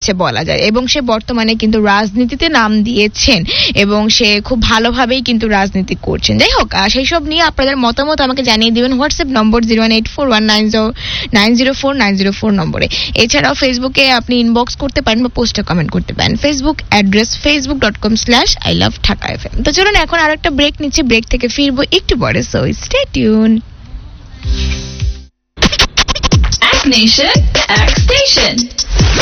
যাচ্ছে বলা যায়, এবং সে বর্তমানে কিন্তু রাজনীতিতে নাম দিয়েছেন এবং সে খুব ভালোভাবেই কিন্তু রাজনীতি করছেন। যাই হোক, সেই সব নিয়ে আপনাদের মতামত আমাকে জানিয়ে দিবেন হোয়াটসঅ্যাপ নম্বর 0184190904904 নম্বরে। এছাড়াও ফেসবুকে আপনি ইনবক্স করতে পারেন বা পোস্টে কমেন্ট করতে পারেন। Facebook address facebook.com/ILoveDhaka FM। তো চলুন এখন আর একটা ব্রেক নিচ্ছি, ব্রেক থেকে ফিরবো একটু পরে, so stay tune. Act Nation, Act Station.